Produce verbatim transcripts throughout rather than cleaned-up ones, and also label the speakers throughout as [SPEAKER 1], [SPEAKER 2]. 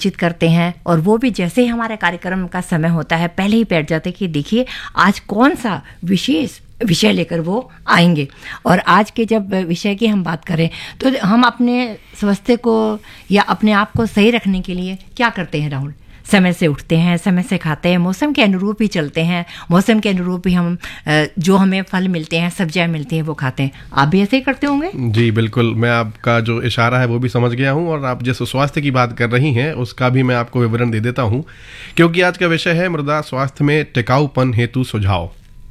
[SPEAKER 1] बातचीत करते हैं, और वो भी जैसे ही हमारे कार्यक्रम का समय होता है पहले ही बैठ जाते हैं कि देखिए आज कौन सा विशेष विषय लेकर वो आएंगे। और आज के जब विषय की हम बात करें तो हम अपने स्वास्थ्य को या अपने आप को सही रखने के लिए क्या करते हैं राहुल? समय से उठते हैं, समय से खाते हैं, मौसम के अनुरूप ही चलते हैं, मौसम के अनुरूप ही हम जो हमें फल मिलते हैं, सब्जियां मिलती हैं वो खाते हैं। आप भी ऐसे ही करते होंगे?
[SPEAKER 2] जी बिल्कुल, मैं आपका जो इशारा है वो भी समझ गया हूं, और आप जिस स्वास्थ्य की बात कर रही हैं उसका भी मैं आपको विवरण दे देता हूं, क्योंकि आज का विषय है मृदा स्वास्थ्य में टिकाऊपन हेतु सुझाव।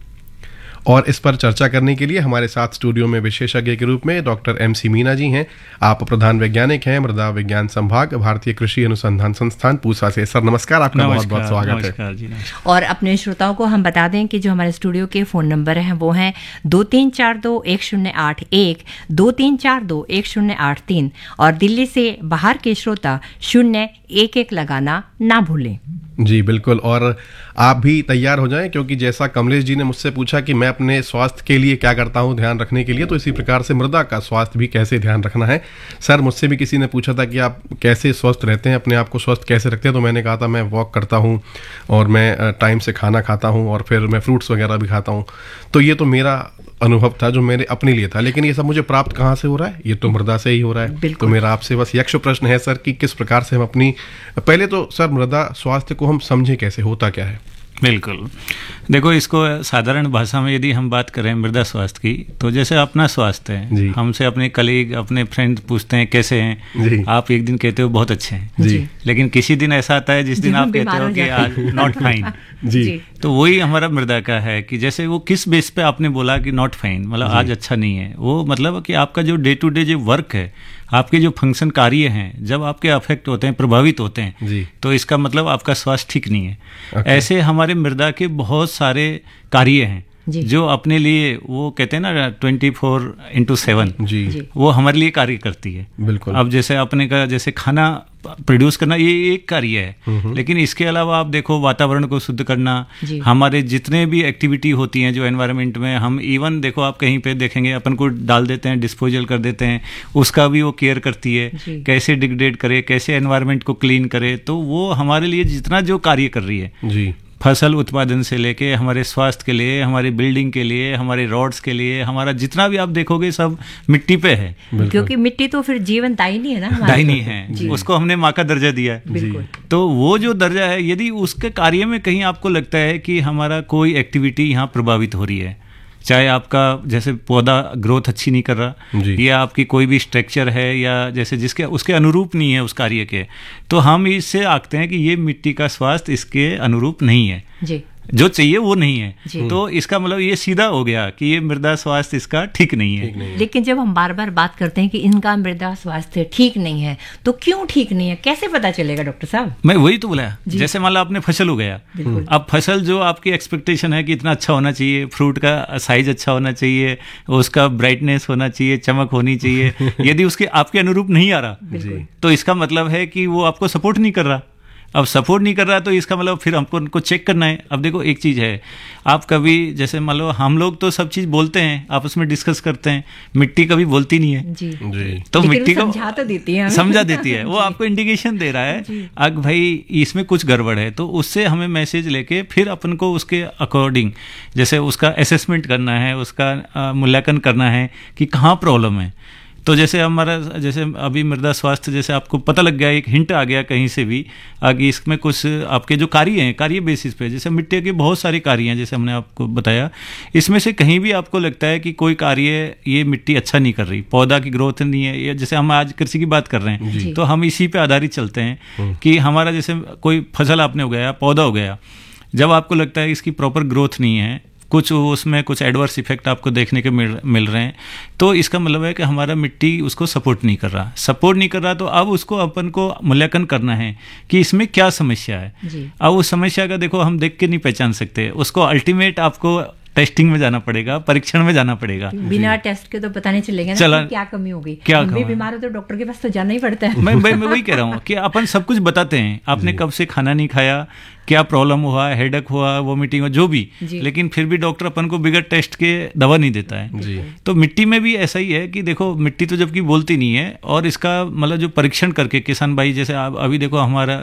[SPEAKER 2] और इस पर चर्चा करने के लिए हमारे साथ स्टूडियो में विशेषज्ञ के रूप में doctor M C Meena ji हैं। आप प्रधान वैज्ञानिक हैं मृदा विज्ञान संभाग, भारतीय कृषि अनुसंधान संस्थान पूसा से। सर नमस्कार, आपका बहुत बहुत स्वागत है।
[SPEAKER 3] जी,
[SPEAKER 1] और अपने श्रोताओं को हम बता दें कि जो हमारे स्टूडियो के फ़ोन नंबर हैं वो हैं दो तीन चार दो एक शून्य आठ एक, दो तीन चार दो एक शून्य आठ तीन, और दिल्ली से बाहर के श्रोता शून्य एक एक लगाना ना भूलें।
[SPEAKER 2] जी बिल्कुल, और आप भी तैयार हो जाएं, क्योंकि जैसा कमलेश जी ने मुझसे पूछा कि मैं अपने स्वास्थ्य के लिए क्या करता हूं ध्यान रखने के लिए, तो इसी प्रकार से मृदा का स्वास्थ्य भी कैसे ध्यान रखना है। सर मुझसे भी किसी ने पूछा था कि आप कैसे स्वस्थ रहते हैं, अपने आप को स्वस्थ कैसे रखते हैं, तो मैंने कहा था मैं वॉक करता हूं और मैं टाइम से खाना खाता हूं और फिर मैं फ्रूट्स वगैरह भी खाता हूं। तो ये तो मेरा अनुभव था जो मेरे अपने लिए था, लेकिन ये सब मुझे प्राप्त कहाँ से हो रहा है? ये तो मृदा से ही हो रहा है। तो मेरा आपसे बस यक्ष प्रश्न है सर कि किस प्रकार से हम अपनी, पहले तो सर मृदा स्वास्थ्य को हम समझें कैसे, होता क्या है?
[SPEAKER 3] बिल्कुल, देखो इसको साधारण भाषा में यदि हम बात करें मृदा स्वास्थ्य की, तो जैसे अपना स्वास्थ्य है, हमसे अपने कलीग अपने फ्रेंड पूछते हैं कैसे हैं, आप एक दिन कहते हो बहुत अच्छे हैं जी, लेकिन किसी दिन ऐसा आता है जिस दिन आप कहते हो कि आज नॉट फाइन जी। तो वही हमारा मृदा का है कि जैसे वो किस बेस पे आपने बोला कि नॉट फाइन, मतलब आज अच्छा नहीं है, वो मतलब कि आपका जो डे टू डे जो वर्क है, आपके जो फंक्शन कार्य हैं, जब आपके अफेक्ट होते हैं, प्रभावित होते हैं जी, तो इसका मतलब आपका स्वास्थ्य ठीक नहीं है। okay. ऐसे हमारे मृदा के बहुत सारे कार्य हैं जो अपने लिए, वो कहते हैं ना ट्वेंटी फोर इंटू सेवन जी, वो हमारे लिए कार्य करती है। बिल्कुल। अब जैसे अपने का जैसे खाना प्रोड्यूस करना ये एक कार्य है, लेकिन इसके अलावा आप देखो वातावरण को शुद्ध करना, हमारे जितने भी एक्टिविटी होती हैं जो एनवायरनमेंट में, हम इवन देखो आप कहीं पे देखेंगे अपन को डाल देते हैं, डिस्पोजल कर देते हैं, उसका भी वो केयर करती है, कैसे डिग्रेड करे, कैसे एनवायरनमेंट को क्लीन करे। तो वो हमारे लिए जितना जो कार्य कर रही है जी, फसल उत्पादन से लेके हमारे स्वास्थ्य के लिए, हमारी बिल्डिंग के लिए, हमारे रोड्स के लिए, हमारा जितना भी आप देखोगे सब मिट्टी पे है,
[SPEAKER 1] क्योंकि मिट्टी तो फिर जीवन दायिनी है ना,
[SPEAKER 3] दायिनी है, उसको हमने माँ का दर्जा दिया है। तो वो जो दर्जा है, यदि उसके कार्य में कहीं आपको लगता है कि हमारा कोई एक्टिविटी यहाँ प्रभावित हो रही है, चाहे आपका जैसे पौधा ग्रोथ अच्छी नहीं कर रहा, या आपकी कोई भी स्ट्रक्चर है, या जैसे जिसके उसके अनुरूप नहीं है उस कार्य के, तो हम इससे आंकते हैं कि ये मिट्टी का स्वास्थ्य इसके अनुरूप नहीं है जी, जो चाहिए वो नहीं है। तो इसका मतलब ये सीधा हो गया कि ये मृदा स्वास्थ्य इसका ठीक नहीं है।
[SPEAKER 1] ठीक नहीं है। लेकिन जब हम बार बार बात करते हैं कि इनका मृदा स्वास्थ्य ठीक नहीं है, तो क्यों ठीक नहीं है, कैसे पता चलेगा डॉक्टर साहब?
[SPEAKER 3] मैं वही तो बोला, जैसे मान लो आपने फसल उगाया, अब फसल जो आपकी एक्सपेक्टेशन है कि इतना अच्छा होना चाहिए, फ्रूट का साइज अच्छा होना चाहिए, उसका ब्राइटनेस होना चाहिए, चमक होनी चाहिए, यदि उसके आपके अनुरूप नहीं आ रहा तो इसका मतलब है कि वो आपको सपोर्ट नहीं कर रहा। अब सपोर्ट नहीं कर रहा तो इसका मतलब फिर हमको उनको चेक करना है। अब देखो एक चीज़ है, आप कभी जैसे मान लो हम लोग तो सब चीज़ बोलते हैं, आपस में डिस्कस करते हैं, मिट्टी कभी बोलती नहीं है जी, जी। तो मिट्टी को
[SPEAKER 1] समझा तो देती है,
[SPEAKER 3] समझा देती है, वो आपको इंडिकेशन दे रहा है अब भाई इसमें कुछ गड़बड़ है, तो उससे हमें मैसेज लेके फिर अपन को उसके अकॉर्डिंग जैसे उसका असेसमेंट करना है, उसका मूल्यांकन करना है कि कहाँ प्रॉब्लम है। तो जैसे हमारा जैसे अभी मृदा स्वास्थ्य, जैसे आपको पता लग गया, एक हिंट आ गया कहीं से भी आगे, इसमें कुछ आपके जो कार्य हैं, कार्य बेसिस पे, जैसे मिट्टी के बहुत सारे कार्य हैं, जैसे हमने आपको बताया, इसमें से कहीं भी आपको लगता है कि कोई कार्य ये मिट्टी अच्छा नहीं कर रही, पौधा की ग्रोथ नहीं है, या जैसे हम आज कृषि की बात कर रहे हैं तो हम इसी पे आधारित चलते हैं कि हमारा जैसे कोई फसल आपने उगाया, पौधा उगाया, जब आपको लगता है इसकी प्रॉपर ग्रोथ नहीं है, कुछ उसमें कुछ एडवर्स इफेक्ट आपको देखने के मिल मिल रहे हैं, तो इसका मतलब है कि हमारा मिट्टी उसको सपोर्ट नहीं कर रहा सपोर्ट नहीं कर रहा तो अब उसको अपन को मूल्यांकन करना है कि इसमें क्या समस्या है। अब उस समस्या का देखो हम देख के नहीं पहचान सकते, उसको अल्टीमेट आपको टेस्टिंग में जाना पड़ेगा, परीक्षण में जाना पड़ेगा।
[SPEAKER 1] बिना टेस्ट के तो पता नहीं चलेगा ना चला, क्या कमी होगी,
[SPEAKER 3] क्या
[SPEAKER 1] कमी, बीमार हो तो डॉक्टर के पास तो जाना ही पड़ता है।
[SPEAKER 3] मैं मैं वही कह रहा हूँ कि अपन सब कुछ बताते हैं, आपने कब से खाना नहीं खाया, क्या प्रॉब्लम हुआ, हेडेक हुआ, वोमिटिंग हुआ, जो भी, लेकिन फिर भी डॉक्टर अपन को बिगड़ टेस्ट के दवा नहीं देता है जी। तो मिट्टी में भी ऐसा ही है कि देखो मिट्टी तो जबकि बोलती नहीं है, और इसका मतलब जो परीक्षण करके किसान भाई, जैसे आप अभी देखो हमारा